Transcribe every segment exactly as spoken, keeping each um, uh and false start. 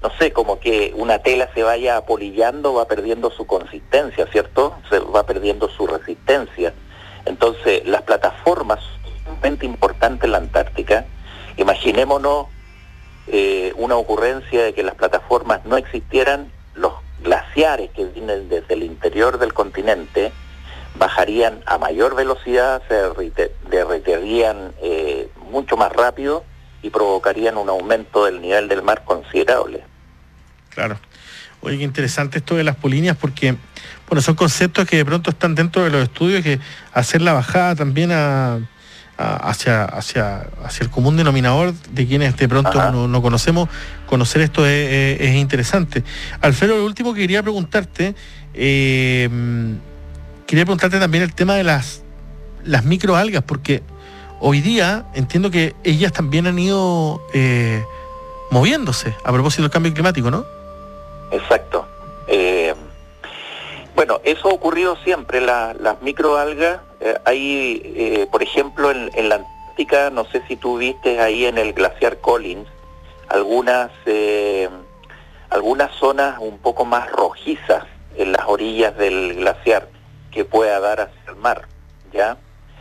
no sé, como que una tela se vaya apolillando, va perdiendo su consistencia, ¿cierto? Se va perdiendo su resistencia. Entonces, las plataformas son sumamente importantes en la Antártica. Imaginémonos eh, una ocurrencia de que las plataformas no existieran, los glaciares que vienen desde el interior del continente bajarían a mayor velocidad, se derretirían eh, mucho más rápido y provocarían un aumento del nivel del mar considerable. Claro. Oye, qué interesante esto de las polinias, porque bueno, son conceptos que de pronto están dentro de los estudios, que hacer la bajada también a, a, hacia, hacia, hacia el común denominador de quienes de pronto no, no conocemos, conocer esto es, es, es interesante. Alfredo, lo último que quería preguntarte, eh, quería preguntarte también el tema de las, las microalgas, porque hoy día entiendo que ellas también han ido eh, moviéndose a propósito del cambio climático, ¿no? Exacto. Eh, bueno, eso ha ocurrido siempre, la, las microalgas. Eh, hay, eh, por ejemplo, en, en la Antártica, no sé si tú viste ahí en el glaciar Collins, algunas, eh, algunas zonas un poco más rojizas en las orillas del glaciar que pueda dar hacia el mar, ¿ya?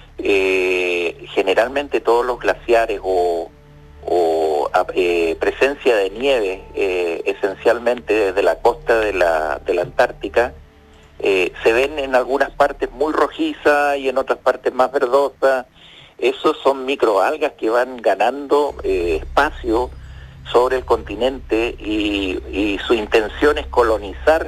Eh, generalmente todos los glaciares o, o eh, presencia de nieve, eh, esencialmente desde la costa de la, de la Antártica, eh, se ven en algunas partes muy rojizas y en otras partes más verdosas. Esos son microalgas que van ganando eh, espacio sobre el continente y, y su intención es colonizar.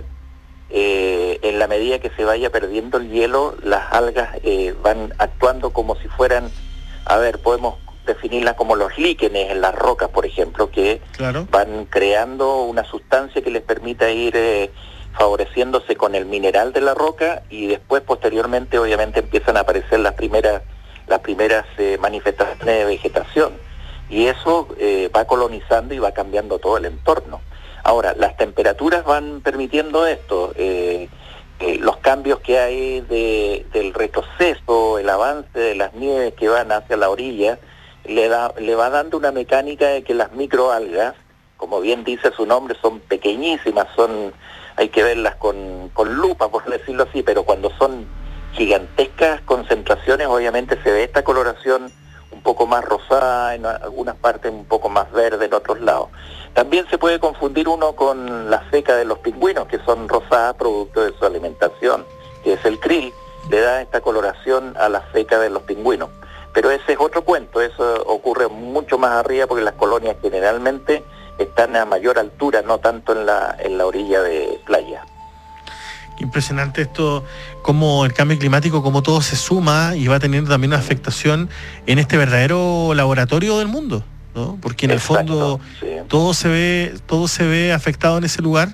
Eh, en la medida que se vaya perdiendo el hielo, las algas eh, van actuando como si fueran, a ver, podemos definirlas como los líquenes en las rocas, por ejemplo, que claro, van creando una sustancia que les permita ir eh, favoreciéndose con el mineral de la roca, y después, posteriormente, obviamente empiezan a aparecer las primeras, las primeras eh, manifestaciones de vegetación, y eso eh, va colonizando y va cambiando todo el entorno. Ahora, las temperaturas van permitiendo esto, eh, eh, los cambios que hay de, del retroceso, el avance de las nieves que van hacia la orilla, le, da, le va dando una mecánica de que las microalgas, como bien dice su nombre, son pequeñísimas, son, hay que verlas con, con lupa, por decirlo así, pero cuando son gigantescas concentraciones, obviamente se ve esta coloración un poco más rosada, en algunas partes un poco más verde en otros lados. También se puede confundir uno con la feca de los pingüinos, que son rosadas producto de su alimentación, que es el krill, le da esta coloración a la feca de los pingüinos. Pero ese es otro cuento, eso ocurre mucho más arriba porque las colonias generalmente están a mayor altura, no tanto en la, en la orilla de playa. Impresionante esto, cómo el cambio climático, cómo todo se suma y va teniendo también una afectación en este verdadero laboratorio del mundo, ¿no? Porque en Exacto, el fondo sí. todo se ve, todo se ve afectado en ese lugar.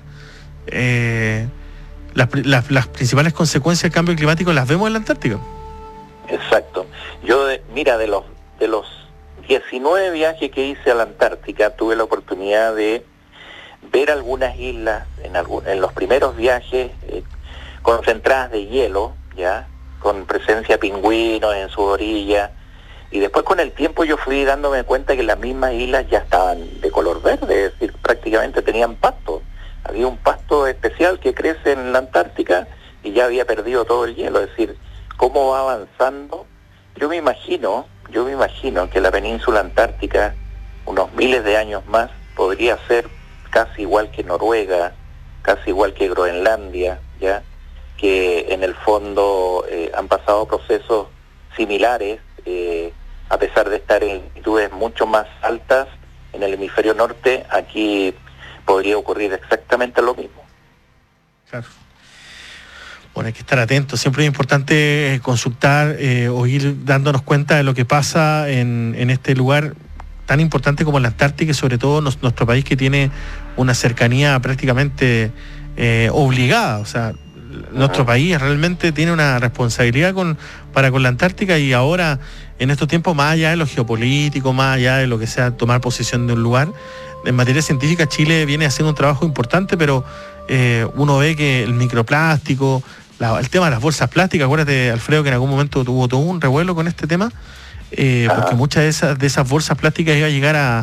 Eh, las, las, las principales consecuencias del cambio climático las vemos en la Antártica. Exacto. Yo, mira, de los de los diecinueve viajes que hice a la Antártica, tuve la oportunidad de ver algunas islas en, algún, en los primeros viajes eh, concentradas de hielo, ya, con presencia de pingüinos en su orilla, y después con el tiempo yo fui dándome cuenta que las mismas islas ya estaban de color verde, es decir, prácticamente tenían pasto. Había un pasto especial que crece en la Antártica y ya había perdido todo el hielo, es decir, cómo va avanzando. Yo me imagino, yo me imagino que la península antártica, unos miles de años más, podría ser casi igual que Noruega, casi igual que Groenlandia, ya, que en el fondo eh, han pasado procesos similares, eh, a pesar de estar en altitudes mucho más altas en el hemisferio norte, aquí podría ocurrir exactamente lo mismo. Claro. Bueno, hay que estar atentos. Siempre es importante consultar eh, o ir dándonos cuenta de lo que pasa en, en este lugar tan importante como la Antártica, y sobre todo nos, nuestro país, que tiene una cercanía prácticamente eh, obligada. O sea, uh-huh. nuestro país realmente tiene una responsabilidad con, para con la Antártica, y ahora, en estos tiempos, más allá de lo geopolítico, más allá de lo que sea tomar posesión de un lugar, en materia científica Chile viene haciendo un trabajo importante, pero eh, uno ve que el microplástico, la, el tema de las bolsas plásticas, acuérdate, Alfredo, que en algún momento tuvo todo un revuelo con este tema, eh, porque muchas de esas, de esas bolsas plásticas iba a llegar a